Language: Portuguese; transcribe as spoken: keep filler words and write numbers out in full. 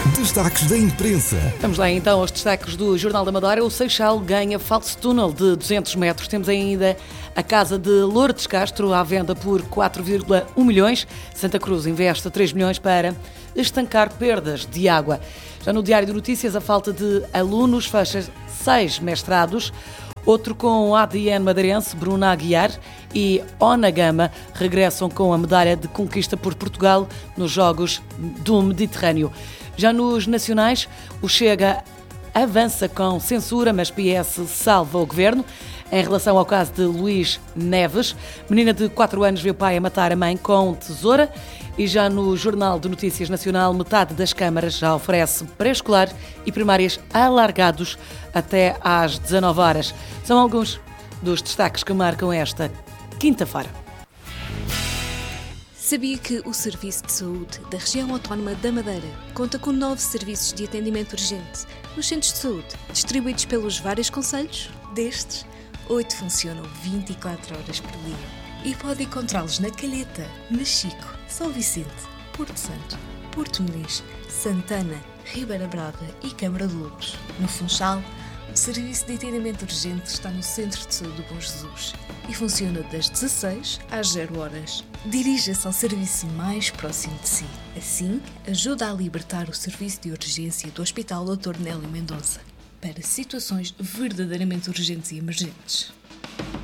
Destaques da imprensa. Vamos lá então aos destaques do Jornal da Madeira. O Seixal ganha falso túnel de duzentos metros. Temos ainda a casa de Lourdes Castro à venda por quatro vírgula um milhões. Santa Cruz investe três milhões para estancar perdas de água. Já no Diário de Notícias, a falta de alunos fecha seis mestrados. Outro com A D N madeirense, Bruna Aguiar e Ona Gama regressam com a medalha de conquista por Portugal nos Jogos do Mediterrâneo. Já nos nacionais, o Chega avança com censura, mas P S salva o governo. Em relação ao caso de Luís Neves, menina de quatro anos vê o pai a matar a mãe com tesoura. E já no Jornal de Notícias Nacional, metade das câmaras já oferece pré-escolar e primárias alargados até às dezanove horas. São alguns dos destaques que marcam esta quinta-feira. Sabia que o Serviço de Saúde da Região Autónoma da Madeira conta com nove serviços de atendimento urgente nos centros de saúde, distribuídos pelos vários concelhos? Destes, oito funcionam vinte e quatro horas por dia. E pode encontrá-los na Calheta, Machico, São Vicente, Porto Santo, Porto Muniz, Santana, Ribeira Brava e Câmara de Lobos. No Funchal, o Serviço de Atendimento Urgente está no Centro de Saúde do Bom Jesus e funciona das dezasseis às zero horas. Dirija-se ao serviço mais próximo de si. Assim, ajuda a libertar o serviço de urgência do Hospital doutor Nélio Mendonça para situações verdadeiramente urgentes e emergentes.